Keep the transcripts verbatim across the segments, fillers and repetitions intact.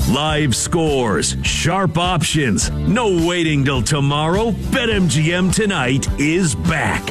Live scores, sharp options, no waiting till tomorrow. BetMGM Tonight is back.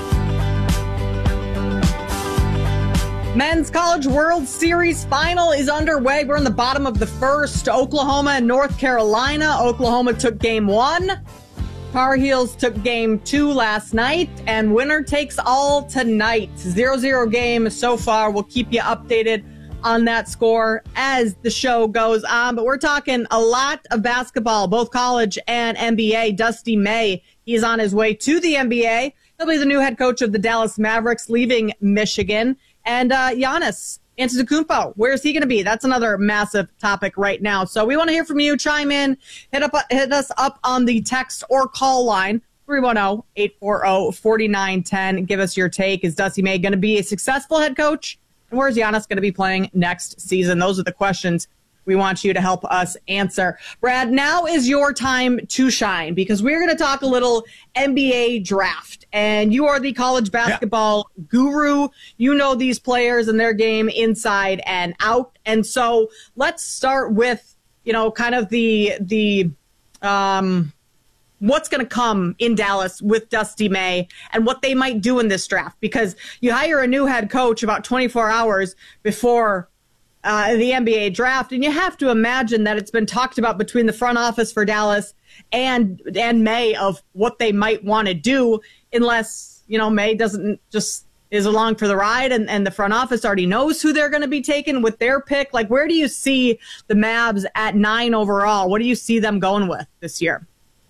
Men's College World Series final is underway. We're in the bottom of the first. Oklahoma and North Carolina. Oklahoma took game one. Tar Heels took game two last night. And winner takes all tonight. zero zero game so far. We'll keep you updated on that score as the show goes on. But we're talking a lot of basketball, both college and N B A. Dusty May, he's on his way to the N B A. He'll be the new head coach of the Dallas Mavericks, leaving Michigan. And uh, Giannis Antetokounmpo, where is he going to be? That's another massive topic right now. So we want to hear from you. Chime in. Hit up, hit us up on the text or call line, three one zero, eight four zero, four nine one zero. Give us your take. Is Dusty May going to be a successful head coach? And where's Giannis going to be playing next season? Those are the questions we want you to help us answer. Brad, now is your time to shine because we're going to talk a little N B A draft. And you are the college basketball yeah. guru. You know these players and their game inside and out. And so let's start with, you know, kind of the, the, um, what's going to come in Dallas with Dusty May and what they might do in this draft, because you hire a new head coach about twenty-four hours before uh, the N B A draft. And you have to imagine that it's been talked about between the front office for Dallas and, and May of what they might want to do, unless, you know, May doesn't just is along for the ride and, and the front office already knows who they're going to be taking with their pick. Like, where do you see the Mavs at nine overall? What do you see them going with this year?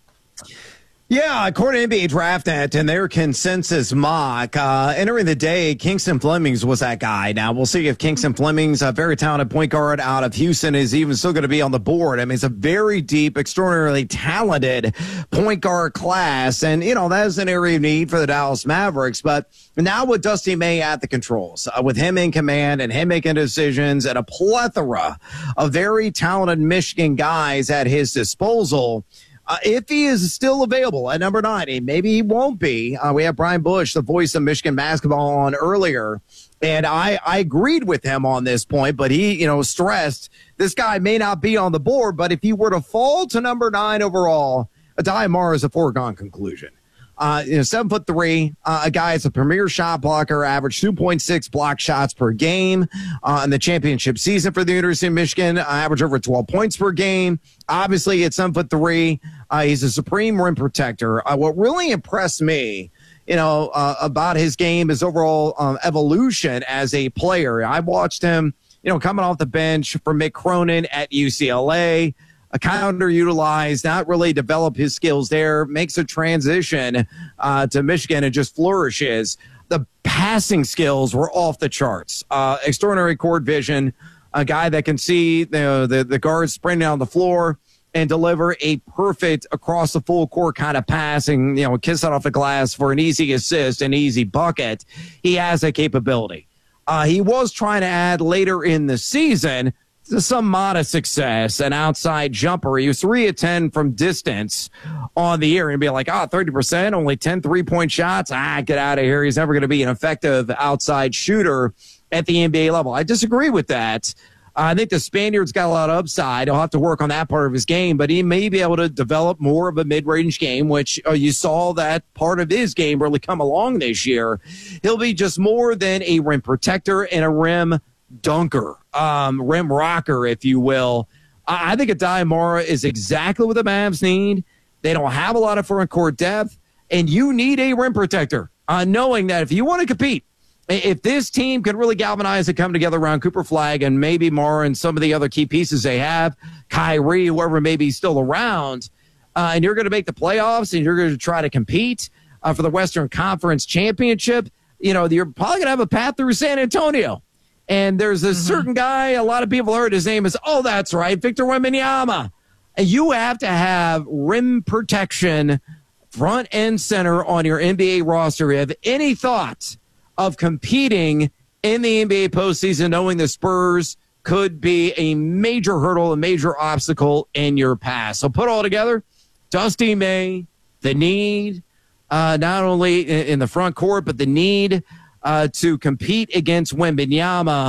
Yeah, according to N B A DraftNet and their consensus mock, uh, entering the day, Kingston Flemings was that guy. Now, we'll see if Kingston Flemings, a very talented point guard out of Houston, is even still going to be on the board. I mean, it's a very deep, extraordinarily talented point guard class. And, you know, that is an area of need for the Dallas Mavericks. But now with Dusty May at the controls, uh, with him in command and him making decisions and a plethora of very talented Michigan guys at his disposal, Uh, if he is still available at number nine, and maybe he won't be. Uh, we have Brian Bush, the voice of Michigan basketball, on earlier, and I, I agreed with him on this point, but he, you know, stressed this guy may not be on the board, but if he were to fall to number nine overall, Aday Amara is a foregone conclusion. Uh, you know, seven foot three, uh, a guy that's a premier shot blocker, averaged two point six block shots per game uh, in the championship season for the University of Michigan, uh, average over twelve points per game. Obviously, at seven foot three, uh, he's a supreme rim protector. Uh, what really impressed me, you know, uh, about his game is overall um, evolution as a player. I watched him, you know, coming off the bench for Mick Cronin at U C L A. A underutilized, not really develop his skills there, makes a transition uh, to Michigan and just flourishes. The passing skills were off the charts. Uh, extraordinary court vision, a guy that can see you know, the, the guards sprinting down the floor and deliver a perfect across the full court kind of pass and, you know, kiss it off the glass for an easy assist, an easy bucket. He has that capability. Uh, he was trying to add later in the season some modest success, an outside jumper. He was three of ten from distance on the year and be like, oh, thirty percent, only ten three-point shots. Ah, get out of here. He's never going to be an effective outside shooter at the N B A level. I disagree with that. I think the Spaniard's got a lot of upside. He'll have to work on that part of his game, but he may be able to develop more of a mid-range game, which uh, you saw that part of his game really come along this year. He'll be just more than a rim protector and a rim dunker, um, rim rocker, if you will. I, I think Aday Amara is exactly what the Mavs need. They don't have a lot of front court depth, and you need a rim protector, uh, knowing that if you want to compete, if this team can really galvanize and come together around Cooper Flagg and maybe Mara and some of the other key pieces they have, Kyrie, whoever may be still around, uh, and you're going to make the playoffs and you're going to try to compete uh, for the Western Conference Championship, you know, you're probably going to have a path through San Antonio. And there's a mm-hmm. certain guy, a lot of people heard his name is, oh, that's right, Victor Wembanyama. And you have to have rim protection front and center on your N B A roster. You have any thought of competing in the N B A postseason, knowing the Spurs could be a major hurdle, a major obstacle in your path. So put all together, Dusty May, the need, uh, not only in, in the front court, but the need Uh, to compete against Wembanyama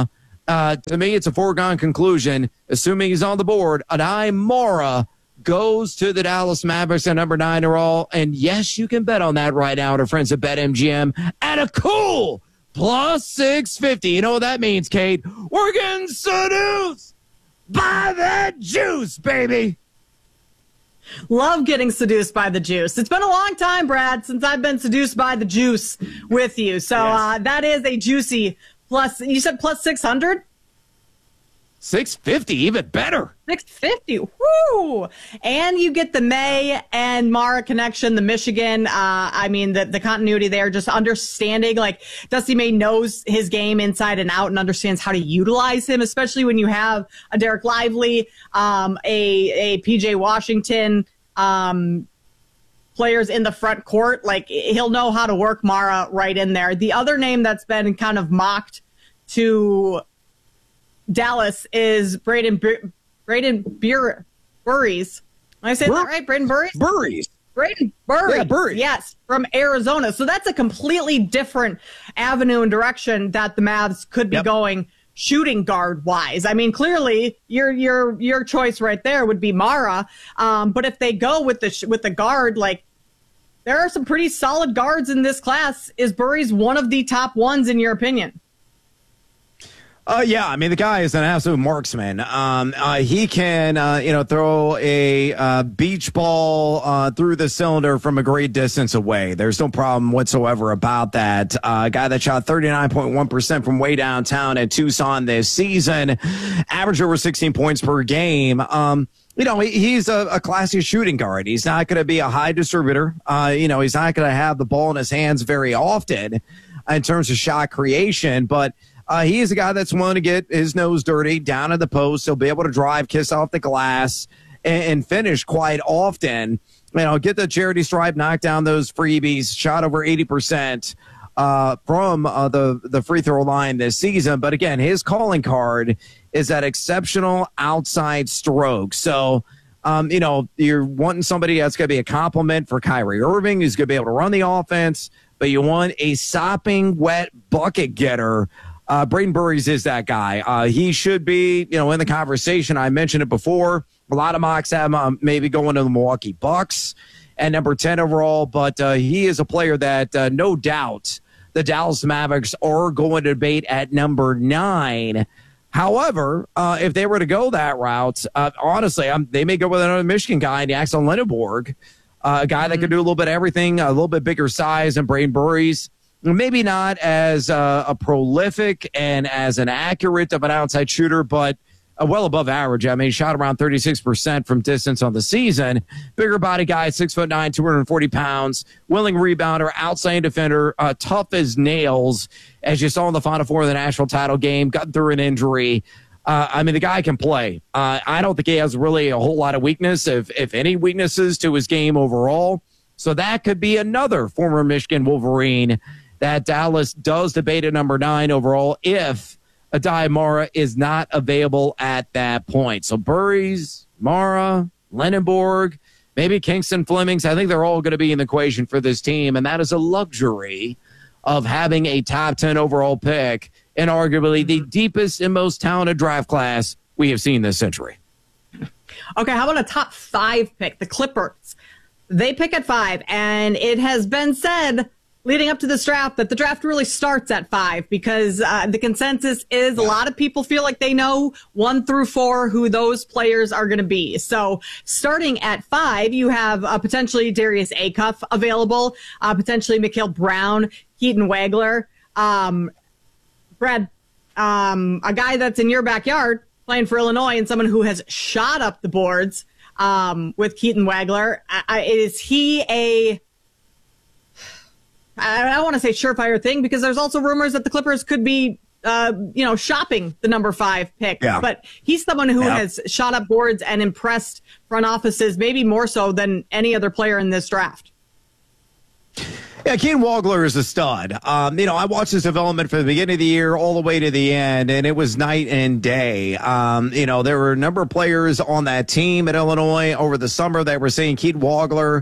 uh, to me, it's a foregone conclusion, assuming he's on the board. Adai Mara goes to the Dallas Mavericks at number nine overall. And yes, you can bet on that right now, our friends at BetMGM at a cool plus six fifty. You know what that means, Kate? We're getting seduced by that juice, baby. Love getting seduced by the juice. It's been a long time, Brad, since I've been seduced by the juice with you. So yes. uh, that is a juicy plus. You said plus six hundred? six fifty, even better. six fifty, whoo! And you get the May and Mara connection, the Michigan. Uh, I mean, the, the continuity there, just understanding, like, Dusty May knows his game inside and out and understands how to utilize him, especially when you have a Derek Lively, um, a, a P J Washington, um, players in the front court. Like, he'll know how to work Mara right in there. The other name that's been kind of mocked to Dallas is Braden Bur- Braden Bur- Burries. Am I saying Bur- that right? Braden Burries? Burries. Braden Burries. Yeah, Burries. Yes, from Arizona. So that's a completely different avenue and direction that the Mavs could be yep. going shooting guard wise. I mean, clearly your your your choice right there would be Mara. Um, but if they go with the sh- with the guard, like, there are some pretty solid guards in this class. Is Burries one of the top ones in your opinion? Uh, yeah, I mean, the guy is an absolute marksman. Um, uh, he can, uh, you know, throw a uh, beach ball uh, through the cylinder from a great distance away. There's no problem whatsoever about that. Uh, a guy that shot thirty-nine point one percent from way downtown at Tucson this season, averaged over sixteen points per game. Um, You know, he's a, a classy shooting guard. He's not going to be a high distributor. Uh, you know, he's not going to have the ball in his hands very often in terms of shot creation, but Uh, he is a guy that's willing to get his nose dirty down at the post. He'll be able to drive, kiss off the glass, and, and finish quite often. You know, get the charity stripe, knock down those freebies, shot over eighty percent uh, from uh, the, the free throw line this season. But again, his calling card is that exceptional outside stroke. So, um, you know, you're wanting somebody that's going to be a compliment for Kyrie Irving, who's going to be able to run the offense, but you want a sopping wet bucket getter. Uh, Braden Burries is that guy. Uh, he should be, you know, in the conversation. I mentioned it before. A lot of mocks have him um, maybe going to the Milwaukee Bucks at number ten overall, but uh, he is a player that uh, no doubt the Dallas Mavericks are going to debate at number nine. However, uh, if they were to go that route, uh, honestly, I'm, they may go with another Michigan guy, Axel Lenneborg, uh, a guy mm-hmm. that could do a little bit of everything, a little bit bigger size than Braden Burries. Maybe not as uh, a prolific and as an accurate of an outside shooter, but uh, well above average. I mean, he shot around thirty-six percent from distance on the season. Bigger body guy, six foot nine, two hundred forty pounds, willing rebounder, outside defender, uh, tough as nails, as you saw in the Final Four of the national title game, got through an injury. Uh, I mean, the guy can play. Uh, I don't think he has really a whole lot of weakness, if, if any weaknesses to his game overall. So that could be another former Michigan Wolverine that Dallas does debate at number nine overall if Adai Mara is not available at that point. So Burries, Mara, Lenneborg, maybe Kingston Flemings, I think they're all going to be in the equation for this team, and that is a luxury of having a top ten overall pick in arguably the deepest and most talented draft class we have seen this century. Okay, how about a top five pick? The Clippers. They pick at five, and it has been said leading up to this draft that the draft really starts at five because uh, the consensus is a lot of people feel like they know one through four who those players are going to be. So starting at five, you have uh, potentially Darius Acuff available, uh, potentially Mikhail Brown, Keaton Wagler, um, Brad, um, a guy that's in your backyard playing for Illinois and someone who has shot up the boards um, with Keaton Wagler. I, I, is he a... I don't want to say surefire thing because there's also rumors that the Clippers could be, uh, you know, shopping the number five pick. Yeah. But he's someone who yeah. has shot up boards and impressed front offices, maybe more so than any other player in this draft. Yeah, Keaton Wagler is a stud. Um, you know, I watched his development from the beginning of the year all the way to the end, and it was night and day. Um, you know, there were a number of players on that team at Illinois over the summer that were saying Keaton Wagler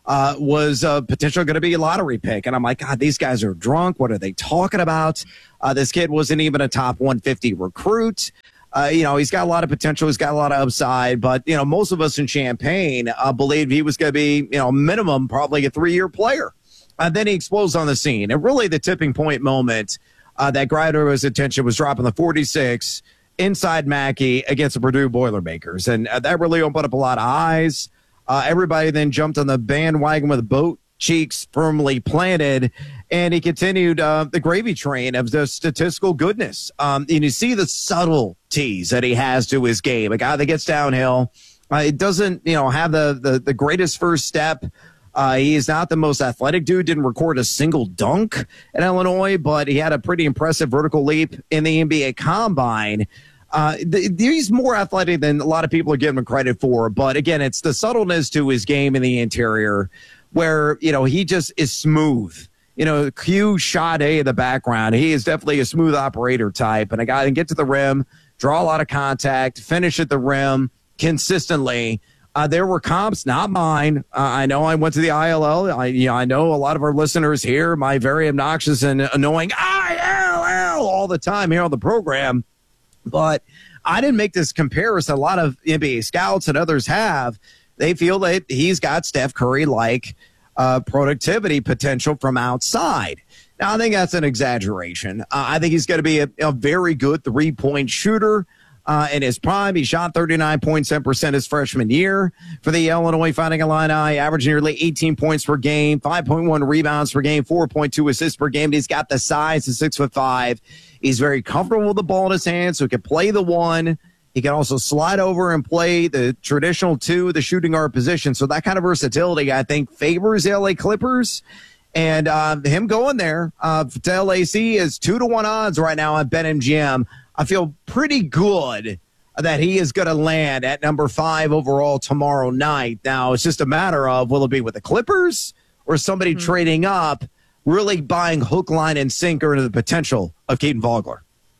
uh, was uh, potentially going to be a lottery pick. And I'm like, God, these guys are drunk. What are they talking about? Uh, this kid wasn't even a top one fifty recruit. Uh, you know, he's got a lot of potential. He's got a lot of upside. But, you know, most of us in Champaign uh, believed he was going to be, you know, minimum probably a three-year player. And uh, then he explodes on the scene. And really the tipping point moment uh, that grabbed everyone's attention was dropping the forty-six inside Mackey against the Purdue Boilermakers. And uh, that really opened up a lot of eyes. Uh, everybody then jumped on the bandwagon with both cheeks firmly planted, and he continued uh, the gravy train of the statistical goodness. Um, and you see the subtleties that he has to his game. A guy that gets downhill, uh, it doesn't, you know, have the, the, the greatest first step. Uh, he is not the most athletic dude, didn't record a single dunk at Illinois, but he had a pretty impressive vertical leap in the N B A Combine. Uh, th- he's more athletic than a lot of people are giving him credit for. But again, it's the subtleness to his game in the interior where, you know, he just is smooth. You know, cue Sade in the background. He is definitely a smooth operator type, and a guy that can get to the rim, draw a lot of contact, finish at the rim consistently. Uh, there were comps, not mine. Uh, I know I went to the I L L. I, you know, I know a lot of our listeners here, my very obnoxious and annoying I L L all the time here on the program. But I didn't make this comparison. A lot of N B A scouts and others have. They feel that he's got Steph Curry-like uh, productivity potential from outside. Now, I think that's an exaggeration. Uh, I think he's going to be a, a very good three-point shooter. Uh, in his prime, he shot thirty-nine point seven percent his freshman year for the Illinois Fighting Illini, averaging nearly eighteen points per game, five point one rebounds per game, four point two assists per game. He's got the size, he's six foot five. He's very comfortable with the ball in his hand, so he can play the one. He can also slide over and play the traditional two, the shooting guard position. So that kind of versatility, I think, favors the L A Clippers. And uh, him going there uh, to L A C is two to one odds right now at BetMGM. I feel pretty good that he is going to land at number five overall tomorrow night. Now, it's just a matter of will it be with the Clippers or somebody mm-hmm. trading up, really buying hook, line, and sinker into the potential of Keaton Vogler.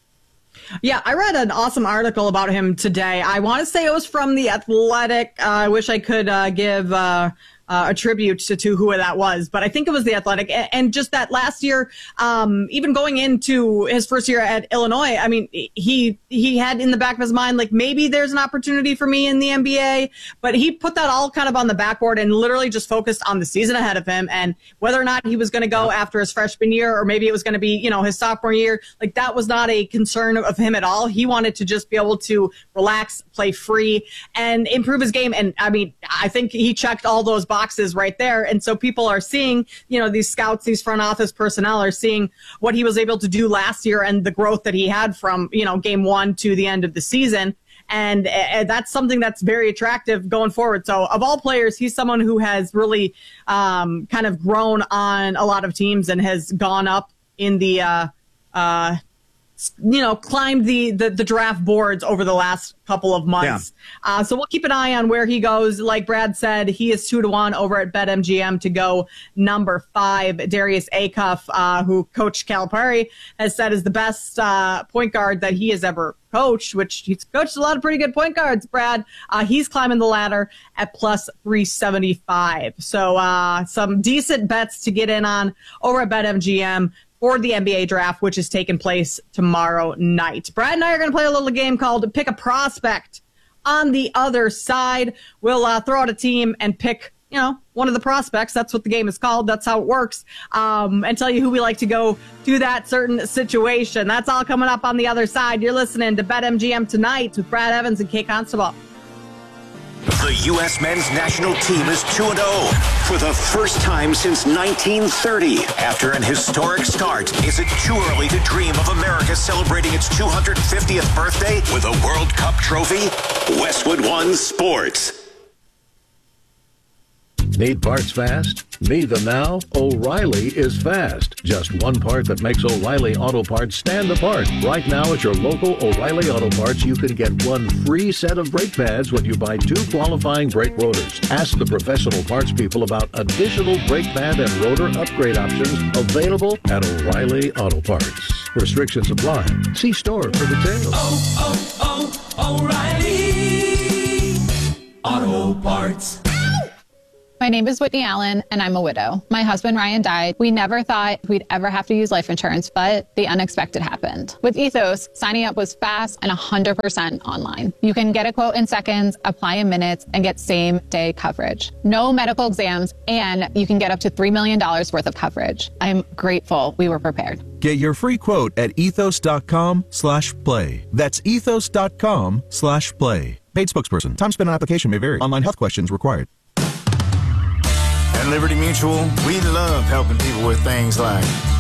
Yeah, I read an awesome article about him today. I want to say it was from The Athletic. Uh, I wish I could uh, give uh, uh, a tribute to, to who that was, but I think it was The Athletic. And, and just that last year, um, even going into his first year at Illinois, I mean, he he had in the back of his mind, like, maybe there's an opportunity for me in the N B A, but he put that all kind of on the backboard and literally just focused on the season ahead of him and whether or not he was going to go after his freshman year or maybe it was going to be, you know, his sophomore year. Like, that was not a concern of him at all. He wanted to just be able to relax, play free, and improve his game. And I mean, I think he checked all those boxes right there. And so people are seeing, you know, these scouts, these front office personnel are seeing what he was able to do last year and the growth that he had from, you know, game one to the end of the season. And uh, that's something that's very attractive going forward. So of all players, he's someone who has really um, kind of grown on a lot of teams and has gone up in the, uh, uh, you know, climbed the, the, the draft boards over the last couple of months. Yeah. Uh, so we'll keep an eye on where he goes. Like Brad said, he is two to one over at BetMGM to go number five. Darius Acuff, uh, who Coach Calipari has said is the best uh, point guard that he has ever coached, which he's coached a lot of pretty good point guards, Brad. Uh, he's climbing the ladder at plus three seventy-five. So uh, some decent bets to get in on over at BetMGM for the N B A draft, which is taking place tomorrow night. Brad and I are going to play a little game called Pick a Prospect. On the other side, we'll uh, throw out a team and pick, you know, one of the prospects. That's what the game is called. That's how it works. Um, and tell you who we like to go to that certain situation. That's all coming up on the other side. You're listening to BetMGM Tonight with Brad Evans and Kate Constable. The U S men's national team is two and oh for the first time since nineteen thirty. After an historic start, is it too early to dream of America celebrating its two hundred fiftieth birthday with a World Cup trophy? Westwood One Sports. Need parts fast? Need them now? O'Reilly is fast. Just one part that makes O'Reilly Auto Parts stand apart. Right now at your local O'Reilly Auto Parts, you can get one free set of brake pads when you buy two qualifying brake rotors. Ask the professional parts people about additional brake pad and rotor upgrade options available at O'Reilly Auto Parts. Restrictions apply. See store for details. Oh, oh, oh, O'Reilly Auto Parts. My name is Whitney Allen, and I'm a widow. My husband, Ryan, died. We never thought we'd ever have to use life insurance, but the unexpected happened. With Ethos, signing up was fast and one hundred percent online. You can get a quote in seconds, apply in minutes, and get same-day coverage. No medical exams, and you can get up to three million dollars worth of coverage. I'm grateful we were prepared. Get your free quote at ethos.com slash play. That's ethos.com slash play. Paid spokesperson. Time spent on application may vary. Online health questions required. At Liberty Mutual, we love helping people with things like